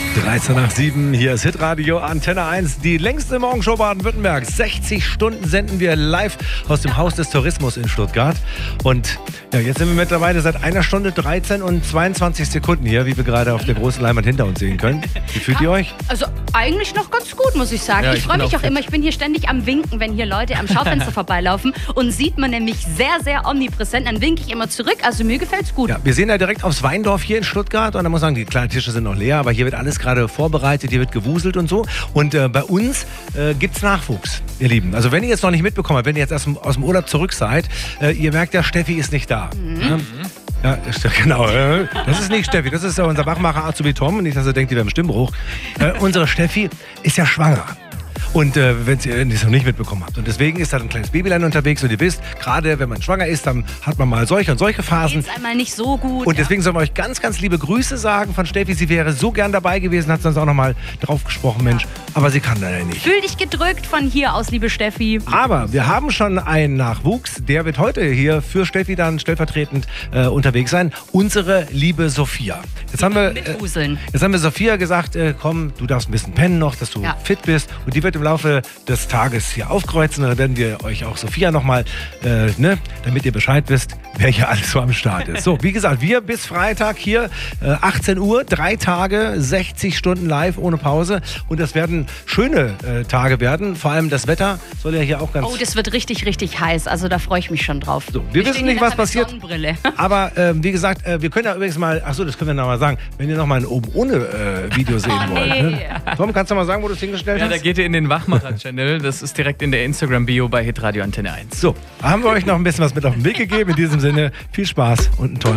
13 nach 7, hier ist Hitradio Antenne 1, die längste Morgenshow Baden-Württembergs. 60 Stunden senden wir live aus dem Haus des Tourismus in Stuttgart. Und ja, jetzt sind wir mittlerweile seit 1 Stunde 13 und 22 Sekunden hier, wie wir gerade auf der großen Leinwand hinter uns sehen können. Wie fühlt ihr euch? Also eigentlich noch ganz gut, muss ich sagen. Ja, ich freue mich auch immer, ich bin hier ständig am Winken, wenn hier Leute am Schaufenster vorbeilaufen. Und sieht man nämlich sehr, sehr omnipräsent, dann winke ich immer zurück. Also mir gefällt's gut. Ja, wir sehen ja direkt aufs Weindorf hier in Stuttgart. Und da muss man sagen, die kleinen Tische sind noch leer, aber hier wird alles gerade vorbereitet, hier wird gewuselt und so. Und bei uns gibt's Nachwuchs, ihr Lieben. Also wenn ihr jetzt noch nicht mitbekommen habt, wenn ihr jetzt erst aus dem Urlaub zurück seid, ihr merkt ja, Steffi ist nicht da. Mhm. Ja, genau. Das ist nicht Steffi, das ist unser Wachmacher Azubi Tom. Nicht, dass ihr denkt, die wäre im Stimmbruch. Unsere Steffi ist ja schwanger. Und wenn ihr es noch nicht mitbekommen habt. Und deswegen ist da ein kleines Babylein unterwegs. Und ihr wisst, gerade wenn man schwanger ist, dann hat man mal solche und solche Phasen. Geht's einmal nicht so gut. Und deswegen sollen wir euch ganz, ganz liebe Grüße sagen von Steffi. Sie wäre so gern dabei gewesen, hat sonst auch noch mal drauf gesprochen, Mensch. Aber sie kann leider nicht. Fühl dich gedrückt von hier aus, liebe Steffi. Aber wir haben schon einen Nachwuchs. Der wird heute hier für Steffi dann stellvertretend unterwegs sein. Unsere liebe Sophia. Jetzt haben wir Sophia gesagt, komm, du darfst ein bisschen pennen noch, dass du fit bist. Und die wird im Laufe des Tages hier aufkreuzen. Und dann werden wir euch auch Sophia nochmal, damit ihr Bescheid wisst, wer hier alles so am Start ist. So, wie gesagt, wir bis Freitag hier, 18 Uhr, 3 Tage, 60 Stunden live, ohne Pause. Und das werden schöne Tage werden. Vor allem das Wetter soll ja hier auch ganz... Oh, das wird richtig, richtig heiß. Also da freue ich mich schon drauf. So, wir wissen nicht, was passiert. Aber wie gesagt, wir können ja übrigens mal, achso, das können wir noch mal sagen, wenn ihr noch mal ein Oben ohne Video sehen wollt. Ne? Tom, kannst du mal sagen, wo du es hingestellt hast? Ja, da geht ihr in den Wachmacher-Channel. Das ist direkt in der Instagram-Bio bei Hitradio Antenne 1. So, haben wir euch noch ein bisschen was mit auf den Weg gegeben. In diesem Sinne, viel Spaß und einen tollen